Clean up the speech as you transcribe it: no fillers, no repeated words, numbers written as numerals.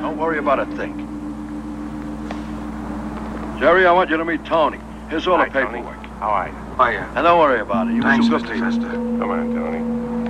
Don't worry about a thing. Jerry, I want you to meet Tony. Here's all the paperwork. How are you? And don't worry about it. You Thanks, do good Mr. people. Fester. Come on, Tony.